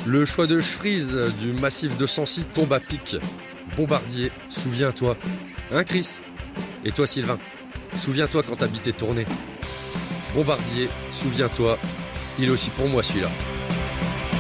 Le choix de Chevreeze du massif de Sancy tombe à pic. Bombardier, souviens-toi. Hein Chris? Et toi Sylvain? Souviens-toi quand t'habitais Tournai. Bombardier, souviens-toi. Il est aussi pour moi celui-là.